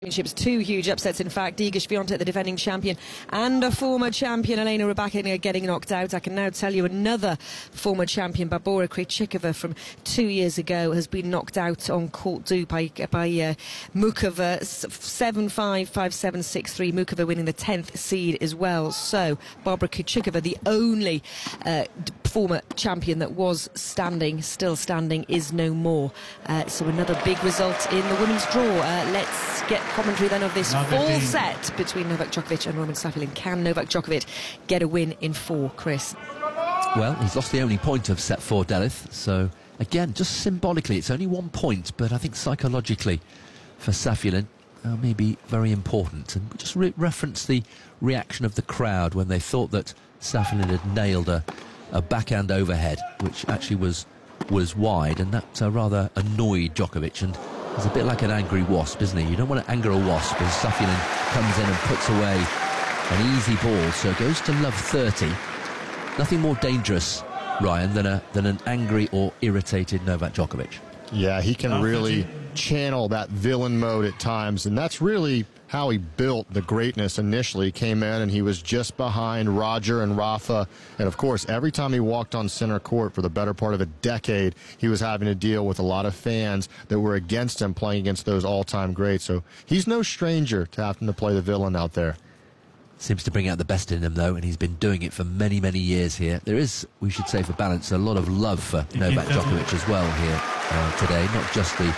Championships, two huge upsets in fact. Iga Swiatek, the defending champion, and a former champion, Elena Rybakina, getting knocked out. I can now tell you another former champion, Barbora Krejcikova, from 2 years ago, has been knocked out on court deux by Muchova, 7-5, 5-7, 6-3. Muchova winning the 10th seed as well. So Barbora Krejcikova, the only former champion that was still standing, is no more. So another big result in the women's draw. Let's get commentary then of this full set between Novak Djokovic and Roman Saffiolin. Can Novak Djokovic get a win in four, Chris? Well, he's lost the only point of set 4, Delith, so again, just symbolically, it's only 1 point, but I think psychologically for Saffiolin may be very important. And just reference the reaction of the crowd when they thought that Saffiolin had nailed a backhand overhead, which actually was wide, and that rather annoyed Djokovic. And he's a bit like an angry wasp, isn't he? You don't want to anger a wasp, as Saffiolin comes in and puts away an easy ball, so it goes to love 30. Nothing more dangerous, Ryan, than an angry or irritated Novak Djokovic. Yeah, he can really channel that villain mode at times, and that's really how he built the greatness initially. He came in and he was just behind Roger and Rafa, and of course every time he walked on center court for the better part of a decade, he was having to deal with a lot of fans that were against him, playing against those all-time greats. So he's no stranger to having to play the villain out there. Seems to bring out the best in him, though, and he's been doing it for many, many years here. There is, we should say for balance, a lot of love for Novak Djokovic as well here today, not just the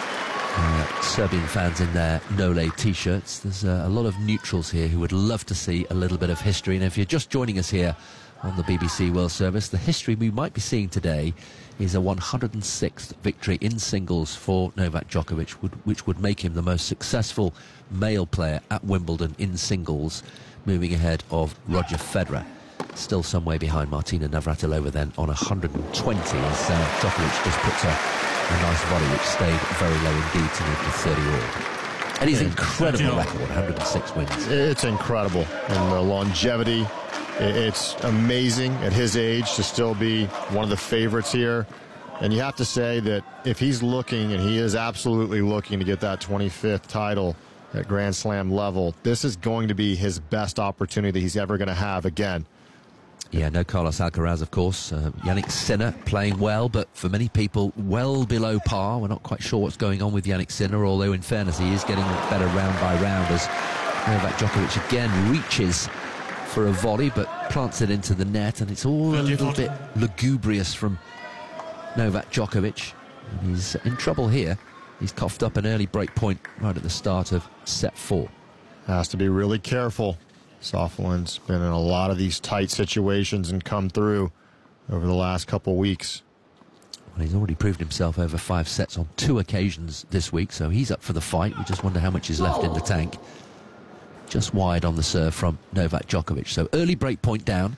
Serbian fans in their Nole t-shirts. There's a lot of neutrals here who would love to see a little bit of history. And if you're just joining us here on the BBC World Service, the history we might be seeing today is a 106th victory in singles for Novak Djokovic, which would make him the most successful male player at Wimbledon in singles, moving ahead of Roger Federer. Still some way behind Martina Navratilova then on 120, as Djokovic just puts a nice volley which stayed very low indeed to move to 30 all. And his incredible record, 106 wins. It's incredible, and the longevity, it's amazing at his age to still be one of the favorites here. And you have to say that if he's looking, and he is absolutely looking to get that 25th title at Grand Slam level, this is going to be his best opportunity he's ever going to have again. Yeah, no Carlos Alcaraz, of course. Jannik Sinner playing well, but for many people, well below par. We're not quite sure what's going on with Jannik Sinner, although in fairness, he is getting better round by round as Novak Djokovic again reaches for a volley, but plants it into the net, and it's all a little bit lugubrious from Novak Djokovic. And he's in trouble here. He's coughed up an early break point right at the start of set 4. Has to be really careful. Safiulin's been in a lot of these tight situations and come through over the last couple weeks. Well, he's already proved himself over 5 sets on 2 occasions this week, so he's up for the fight. We just wonder how much is left in the tank. Just wide on the serve from Novak Djokovic. So early break point down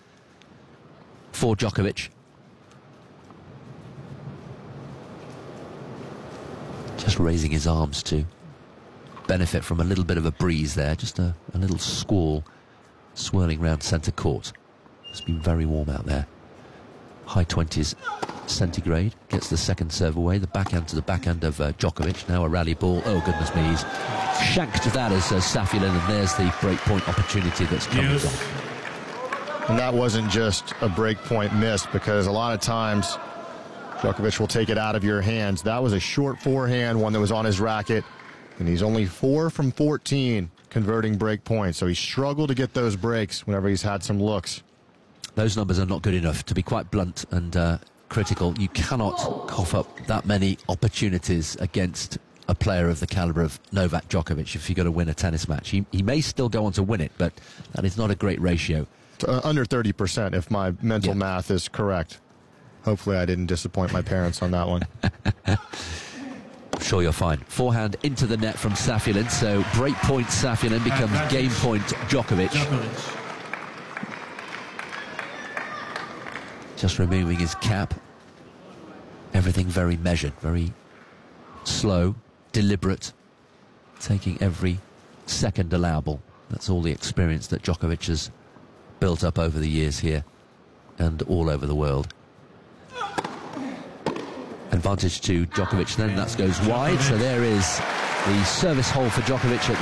for Djokovic. Just raising his arms to benefit from a little bit of a breeze there. Just a little squall swirling round centre court. It's been very warm out there. High 20s centigrade. Gets the second serve away. The backhand to the backhand of Djokovic. Now a rally ball. Oh, goodness me. He's shanked that as Saffiolin, and there's the breakpoint opportunity that's coming off. And that wasn't just a breakpoint miss, because a lot of times Djokovic will take it out of your hands. That was a short forehand, one that was on his racket, and he's only 4 from 14 converting break points, so he struggled to get those breaks whenever he's had some looks. Those numbers are not good enough, to be quite blunt and critical. You cannot cough up that many opportunities against a player of the calibre of Novak Djokovic if you're going to win a tennis match. He may still go on to win it, but that is not a great ratio. Under 30%, if my mental math is correct. Hopefully I didn't disappoint my parents on that one. I'm sure you're fine. Forehand into the net from Saffiolin, so break point Saffiolin becomes game point Djokovic. Just removing his cap. Everything very measured, very slow, deliberate, taking every second allowable. That's all the experience that Djokovic has built up over the years here and all over the world. Advantage to Djokovic then, that goes wide, so there is the service hole for Djokovic at the